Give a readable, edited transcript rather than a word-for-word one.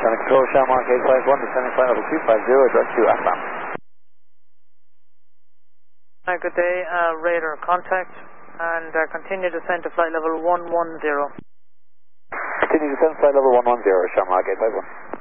Center Control, Shamrock 851, descending flight level 250, direct to Assam. Hi, good day, radar contact, and continue descent to flight level 110. Continue descent flight level 110, Shamrock 851.